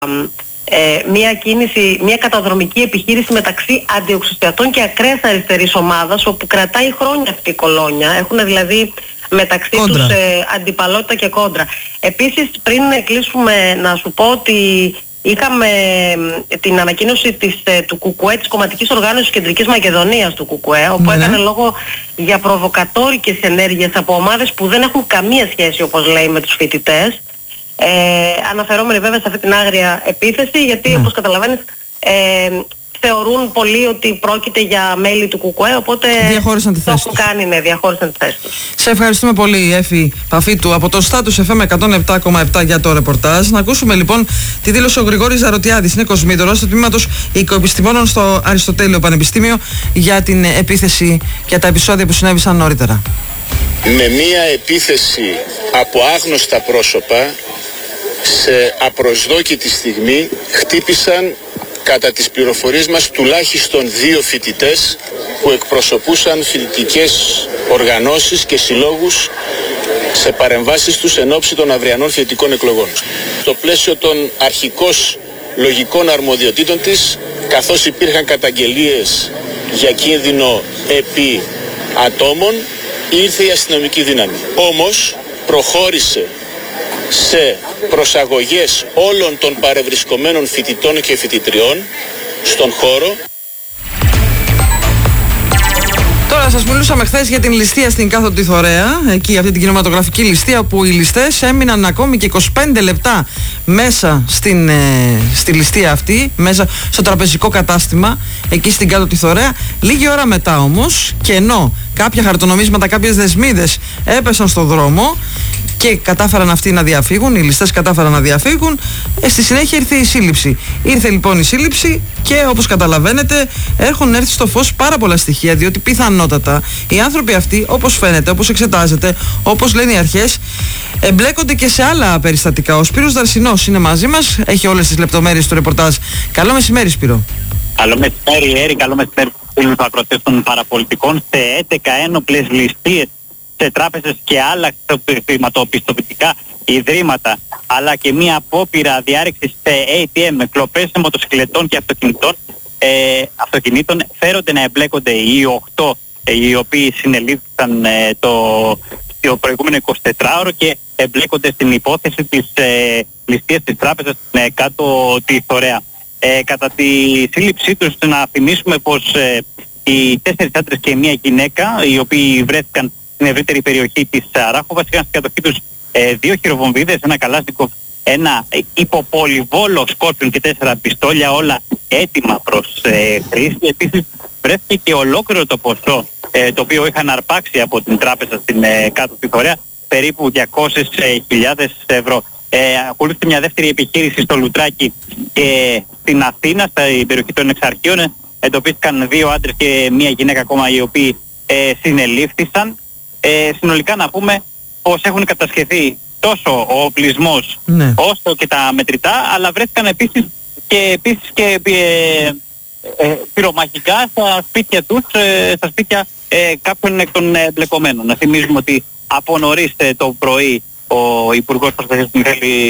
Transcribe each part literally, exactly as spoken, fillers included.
ε, μια κίνηση, μια καταδρομική επιχείρηση μεταξύ αντιοξυστιατών και ακραίας αριστερής ομάδας, όπου κρατάει χρόνια αυτή η κολόνια. Έχουν δηλαδή μεταξύ κόντρα. τους ε, αντιπαλότητα και κόντρα. Επίσης, πριν κλείσουμε, να σου πω ότι είχαμε την ανακοίνωση της, του ΚΚΕ, της Κομματικής Οργάνωσης Κεντρικής Μακεδονίας του ΚΚΕ, όπου ναι. έκανε λόγο για προβοκατόρικες ενέργειες από ομάδες που δεν έχουν καμία σχέση, όπως λέει, με τους φοιτητές. Ε, αναφερόμενοι βέβαια σε αυτή την άγρια επίθεση, γιατί mm. όπως καταλαβαίνεις ε, θεωρούν πολλοί ότι πρόκειται για μέλη του ΚΚΕ, οπότε διαχώρισαν τη θέση τους. Κάνει, ναι, διαχώρισαν τη θέση τους. Σε ευχαριστούμε πολύ, Έφη Παφίτου, από το Status εφ εμ εκατόν επτά κόμμα επτά για το ρεπορτάζ. Να ακούσουμε λοιπόν τη δήλωση ο Γρηγόρης Ζαρωτιάδης, είναι κοσμήτωρος του Τμήματος Οικοεπιστημόνων στο Αριστοτέλειο Πανεπιστήμιο, για την επίθεση και τα επεισόδια που συνέβησαν νωρίτερα. Με μία επίθεση από άγνωστα πρόσωπα σε απροσδόκητη στιγμή χτύπησαν, κατά τις πληροφορίες μας, τουλάχιστον δύο φοιτητές που εκπροσωπούσαν φοιτητικές οργανώσεις και συλλόγους σε παρεμβάσεις τους εν ώψη των αυριανών φοιτητικών εκλογών. Στο πλαίσιο των αρχικώς λογικών αρμοδιοτήτων της, καθώς υπήρχαν καταγγελίες για κίνδυνο επί ατόμων, ήρθε η αστυνομική δύναμη. Όμως προχώρησε σε προσαγωγές όλων των παρευρισκομένων φοιτητών και φοιτητριών στον χώρο. Τώρα σας μιλούσαμε χθες για την ληστεία στην Κάθοτη Θωρέα, εκεί αυτή την κινηματογραφική ληστεία, όπου οι ληστές έμειναν ακόμη και είκοσι πέντε λεπτά μέσα στην, ε, στη ληστεία αυτή, μέσα στο τραπεζικό κατάστημα, εκεί στην Κάθοτη Θωρέα. Λίγη ώρα μετά όμως, και ενώ κάποια χαρτονομίσματα, κάποιες δεσμίδες έπεσαν στο δρόμο και κατάφεραν αυτοί να διαφύγουν, οι ληστές κατάφεραν να διαφύγουν, ε, στη συνέχεια ήρθε η σύλληψη. Ήρθε λοιπόν η σύλληψη και όπως καταλαβαίνετε έχουν έρθει στο φως πάρα πολλά στοιχεία, διότι πιθανότατα οι άνθρωποι αυτοί, όπως φαίνεται, όπως εξετάζεται, όπως λένε οι αρχές, εμπλέκονται και σε άλλα περιστατικά. Ο Σπύρος Δαρσινός είναι μαζί μας, έχει όλες τις λεπτομέρειες του ρεπορτάζ. Καλό μεσημέρι, Σπύρο. Καλό μεσημέρι, Έρη, καλό μεσημέρι στους ακροατές των παραπολιτικών. Σε έντεκα ένοπλες ληστείες σε τράπεζες και άλλα χρηματοπιστωτικά ιδρύματα, αλλά και μία απόπειρα διάρρηξης σε έι τι εμ, κλοπές μοτοσυκλετών και αυτοκινητών, ε, αυτοκινήτων, φέρονται να εμπλέκονται οι οκτώ ε, οι οποίοι συνελήφθησαν ε, το, το προηγούμενο εικοσιτετράωρο και εμπλέκονται στην υπόθεση της ε, ληστείας της τράπεζας ε, κάτω τη Θωρέα. Ε, κατά τη σύλληψή τους, να θυμίσουμε πως ε, οι τέσσερις άντρες και μία γυναίκα, οι οποίοι βρέθηκαν στην ευρύτερη περιοχή της Ράχοβας, είχαν στην κατοχή τους ε, δύο χειροβομβίδες, ένα καλάσνικοφ, ένα υποπολιβόλο σκόρπιον και τέσσερα πιστόλια, όλα έτοιμα προς ε, χρήση. Επίσης βρέθηκε και ολόκληρο το ποσό ε, το οποίο είχαν αρπάξει από την τράπεζα στην ε, κάτω τη Θωρέα, περίπου διακόσιες χιλιάδες ευρώ. Ε, ακολούθησε μια δεύτερη επιχείρηση στο Λουτράκι και στην Αθήνα, στην περιοχή των Εξαρχείων. Εντοπίστηκαν δύο άντρες και μία γυναίκα ακόμα, οι οποίοι ε, συνελήφθησαν. Ε, συνολικά να πούμε πως έχουν κατασχεθεί τόσο ο οπλισμός, ναι, όσο και τα μετρητά, αλλά βρέθηκαν επίσης και, επίσης και ε, ε, πυρομαχικά στα σπίτια τους, ε, στα σπίτια ε, κάποιων εκ των εμπλεκομένων. Να θυμίζουμε ότι από νωρίς ε, το πρωί ο Υπουργός Προστασίας του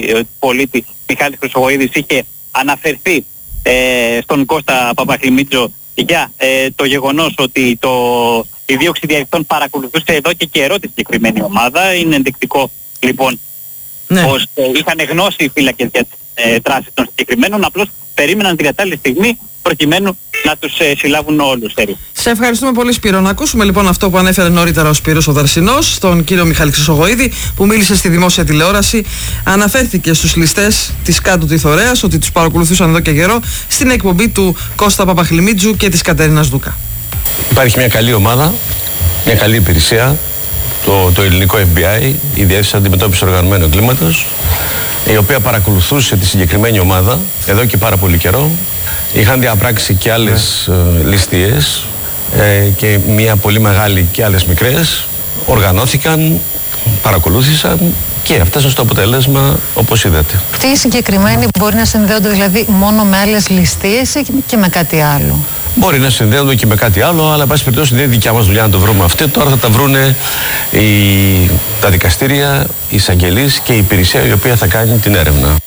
Πολίτη Μιχάλης Χρυσογοίδης είχε αναφερθεί ε, στον Κώστα Παπαχλημίτζο για ε, το γεγονός ότι το, η δίωξη διαδικασιών παρακολουθούσε εδώ και καιρό τη συγκεκριμένη ομάδα. Είναι ενδεικτικό λοιπόν, ναι, πως ε, είχαν γνώση οι φύλακες για τις ε, δράσεις των συγκεκριμένων, απλώς περίμεναν την κατάλληλη στιγμή προκειμένου να τους ε, συλλάβουν όλους. Σε ευχαριστούμε πολύ, Σπύρο. Να ακούσουμε λοιπόν αυτό που ανέφερε νωρίτερα ο Σπύρος ο Δαρσινός, τον κύριο Μιχάλη Χρυσογοίδη, που μίλησε στη δημόσια τηλεόραση. Αναφέρθηκε στους ληστές της κάτω τη Θωρέας, ότι τους παρακολουθούσαν εδώ και καιρό, στην εκπομπή του Κώστα Παπαχλημίτζου και της Κατερίνας Δούκα. Υπάρχει μια καλή ομάδα, μια καλή υπηρεσία, το, το ελληνικό εφ μπι άι, η Διεύθυνση Αντιμετώπισης Οργανωμένου Εγκλήματος, η οποία παρακολουθούσε τη συγκεκριμένη ομάδα εδώ και πάρα πολύ καιρό. Είχαν διαπράξει και άλλες ε, ληστείες ε, και μια πολύ μεγάλη και άλλες μικρές. Οργανώθηκαν, παρακολούθησαν και έφτασαν στο αποτέλεσμα όπως είδατε. Αυτοί οι συγκεκριμένοι μπορεί να συνδέονται δηλαδή μόνο με άλλες ληστείες ή και με κάτι άλλο? Μπορεί να συνδέονται και με κάτι άλλο, αλλά εν πάση περιπτώσει δεν είναι δικιά μας δουλειά να το βρούμε αυτό. Τώρα θα τα βρούνε οι, τα δικαστήρια, οι εισαγγελείς και η υπηρεσία η οποία θα κάνει την έρευνα.